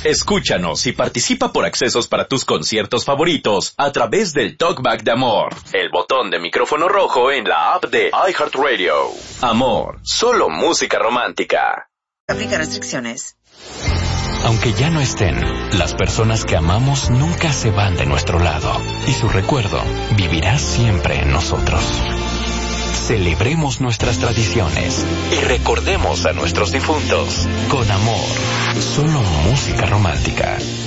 Escúchanos y participa por accesos para tus conciertos favoritos a través del Talkback de Amor, el botón de micrófono rojo en la app de iHeartRadio. Amor, solo música romántica. Aplica restricciones. Aunque ya no estén, las personas que amamos nunca se van de nuestro lado y su recuerdo vivirá siempre en nosotros. Celebremos nuestras tradiciones y recordemos a nuestros difuntos con amor. Solo música romántica.